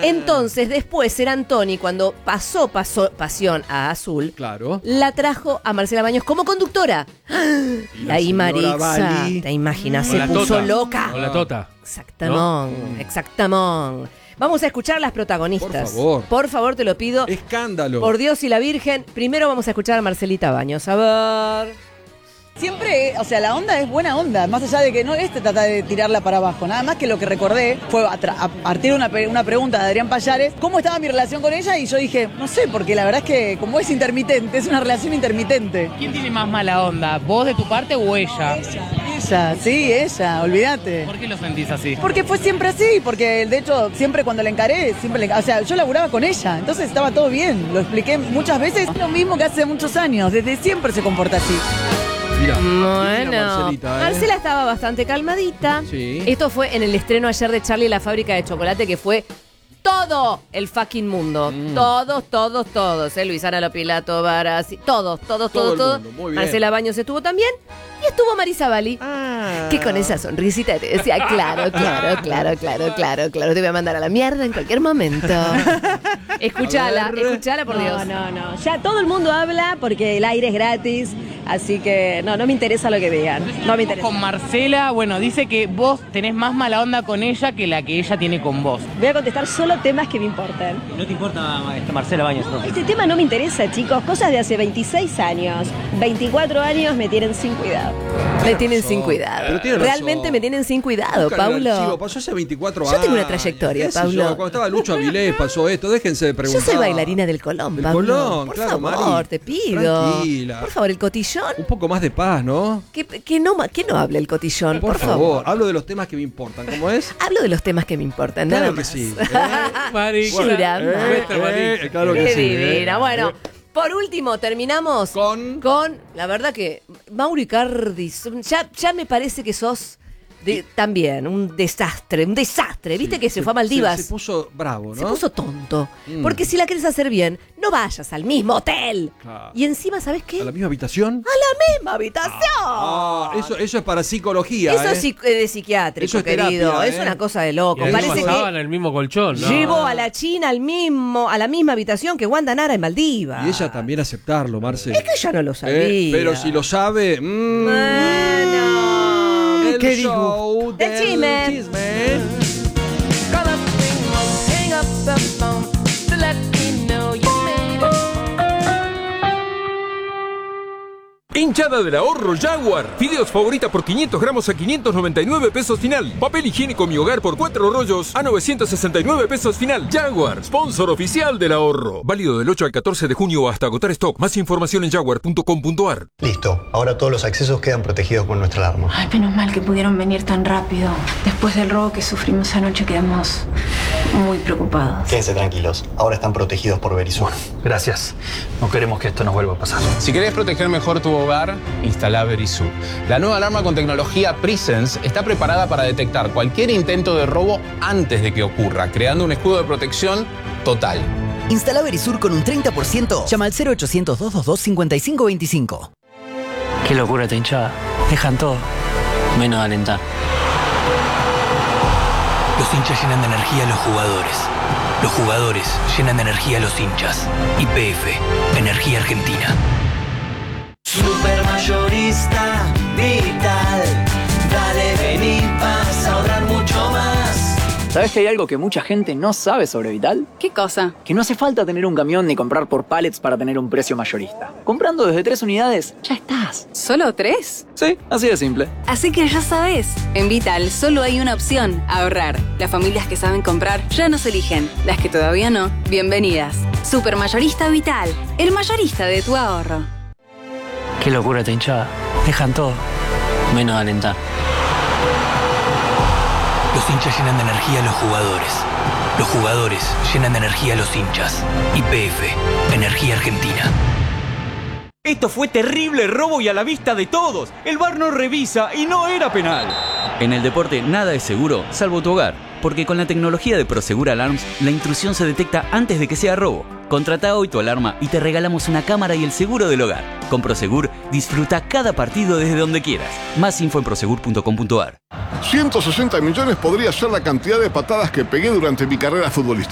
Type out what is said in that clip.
Entonces, después, Serantoni, cuando pasó Pasión a Azul, Claro. la trajo a Marcela Baños como conductora. Y ahí señora Marixa, Bali. te imaginas, Con se la puso tota. loca. Con la tota. Exactamón. Vamos a escuchar a las protagonistas. Por favor, te lo pido. Escándalo. Por Dios y la Virgen. Primero vamos a escuchar a Marcelita Baños. A ver. Siempre, o sea, la onda es buena onda, más allá de que no trata de tirarla para abajo. Nada más que lo que recordé fue a partir de una pregunta de Adrián Pallares, ¿cómo estaba mi relación con ella? Y yo dije, no sé, porque la verdad es que como es intermitente, es una relación intermitente. ¿Quién tiene más mala onda? ¿Vos de tu parte o ella? Ella, olvídate. ¿Por qué lo sentís así? Porque fue siempre así, porque de hecho siempre cuando la encaré, o sea, yo laburaba con ella, entonces estaba todo bien, lo expliqué muchas veces, lo mismo que hace muchos años, desde siempre se comporta así. Mira, Bueno, Marcelita, Marcela estaba bastante calmadita. Sí. Esto fue en el estreno ayer de Charlie y la fábrica de chocolate, que fue todo el fucking mundo. Todos. Luisana Lopilato, Barassi, todos. Todo el mundo, muy bien. Marcela Baños estuvo también. Y estuvo Marisa Bali, que con esa sonrisita te decía, claro, te voy a mandar a la mierda en cualquier momento. Escuchala, por Dios. No. Ya todo el mundo habla porque el aire es gratis, así que no me interesa lo que digan. No me interesa. Con Marcela, bueno, dice que vos tenés más mala onda con ella que la que ella tiene con vos. Voy a contestar solo temas que me importan. ¿No te importa Marcela Baños? No. Este tema no me interesa, chicos. Cosas de hace 26 años. 24 años me tienen sin cuidado. Me tienen sin cuidado. Pero tiene razón. Realmente me tienen sin cuidado, Búscalo al archivo, Paulo. pasó hace 24 Yo años. tengo una trayectoria, ¿Qué sé Paulo. yo? Cuando estaba Lucho Avilés pasó esto, déjense de Yo preguntar. soy bailarina del Colón, Del Pablo. Colón, por claro, favor, Mari. te pido. Tranquila. Por favor, el cotillón. Un poco más de paz, ¿no? Que no hable el cotillón, Por favor, hablo de los temas que me importan, ¿cómo es? Hablo de los temas que me importan, Claro nada que más. sí. Yura, Claro que qué sí. divina. Bueno, por último, terminamos Con la verdad que Mauro Icardi, ya me parece que sos también un desastre. Viste que se fue a Maldivas. Se puso bravo, ¿no? Se puso tonto. Porque si la querés hacer bien, no vayas al mismo hotel. Claro. Y encima, ¿sabes qué? ¿A la misma habitación? ¡A la misma habitación! Eso es para psicología. Eso es de psiquiátrico, Eso es terapia, querido. Es una cosa de loco. Y Parece pasaban que en el mismo colchón, ¿no? llevó a la China a la misma habitación que Wanda Nara en Maldivas. Y ella también aceptarlo, Marce. Es que ella no lo sabía. Pero si lo sabe. Bueno. El ¿Qué show del chisme. Hinchada del ahorro Jaguar. Fideos favorita por 500 gramos a 599 pesos final. Papel higiénico Mi Hogar por 4 rollos a 969 pesos final. Jaguar, sponsor oficial del ahorro. Válido del 8 al 14 de junio hasta agotar stock. Más información en jaguar.com.ar. Listo, ahora todos los accesos quedan protegidos con nuestra alarma. Ay, menos mal que pudieron venir tan rápido. Después del robo que sufrimos anoche quedamos muy preocupados. Quédense tranquilos, ahora están protegidos por Verisur. Gracias. No queremos que esto nos vuelva a pasar. Si querés proteger mejor tu hogar, instala Verisur. La nueva alarma con tecnología Presence está preparada para detectar cualquier intento de robo antes de que ocurra, creando un escudo de protección total. Instala Verisur con un 30%. Llama al 0800-222-5525. Qué locura esta hinchada. Dejan todo, menos alentar. Los hinchas llenan de energía a los jugadores. Los jugadores llenan de energía a los hinchas. YPF, Energía Argentina. Supermayorista Vital. Dale, vení, vas a ahorrar mucho más. ¿Sabes que hay algo que mucha gente no sabe sobre Vital? ¿Qué cosa? Que no hace falta tener un camión ni comprar por pallets para tener un precio mayorista. Comprando desde 3 unidades, ya estás. ¿Solo 3? Sí, así de simple. Así que ya sabes, en Vital solo hay una opción, ahorrar. Las familias que saben comprar ya nos eligen. Las que todavía no, bienvenidas. Supermayorista Vital, el mayorista de tu ahorro. Qué locura esta hinchada. Dejan todo, menos alentar. Los hinchas llenan de energía a los jugadores. Los jugadores llenan de energía a los hinchas. YPF, Energía Argentina. Esto fue terrible robo y a la vista de todos. El VAR no revisa y no era penal. En el deporte nada es seguro, salvo tu hogar. Porque con la tecnología de Prosegur Alarms, la intrusión se detecta antes de que sea robo. Contrata hoy tu alarma y te regalamos una cámara y el seguro del hogar. Con Prosegur, disfruta cada partido desde donde quieras. Más info en prosegur.com.ar. 160 millones podría ser la cantidad de patadas que pegué durante mi carrera futbolística.